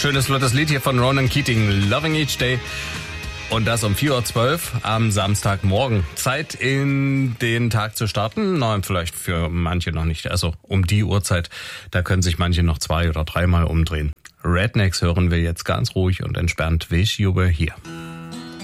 Schönes, flottes Lied hier von Ronan Keating, Loving Each Day. Und das um 4:12 Uhr am Samstagmorgen. Zeit, in den Tag zu starten. Nein, vielleicht für manche noch nicht. Also um die Uhrzeit, da können sich manche noch 2- oder 3-mal umdrehen. Rednecks hören wir jetzt ganz ruhig und entspannt. Wish You Were Here.